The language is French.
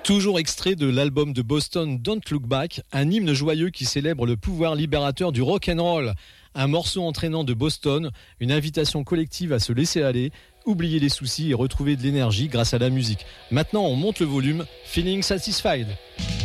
Toujours extrait de l'album de Boston Don't Look Back, un hymne joyeux qui célèbre le pouvoir libérateur du rock and roll. Un morceau entraînant de Boston, une invitation collective à se laisser aller, oublier les soucis et retrouver de l'énergie grâce à la musique. Maintenant, on monte le volume. Feeling Satisfied.